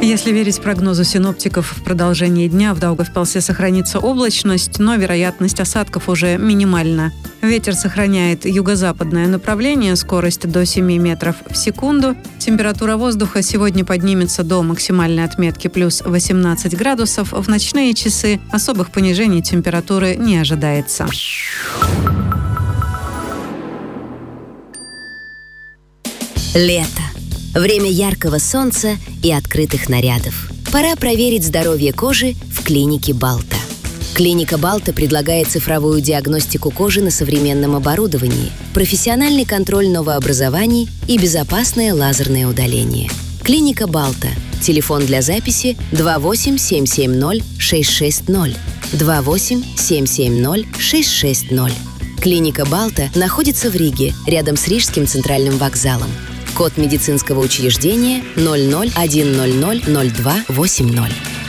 Если верить прогнозу синоптиков, в продолжении дня в Даугавпилсе сохранится облачность, но вероятность осадков уже минимальна. Ветер сохраняет юго-западное направление, скорость до 7 метров в секунду. Температура воздуха сегодня поднимется до максимальной отметки плюс 18 градусов. В ночные часы особых понижений температуры не ожидается. Лето. Время яркого солнца и открытых нарядов. Пора проверить здоровье кожи в клинике Балта. Клиника Балта предлагает цифровую диагностику кожи на современном оборудовании, профессиональный контроль новообразований и безопасное лазерное удаление. Клиника Балта. Телефон для записи 28-770-660. 28-770-660. Клиника Балта находится в Риге, рядом с Рижским центральным вокзалом. Код медицинского учреждения 00100280.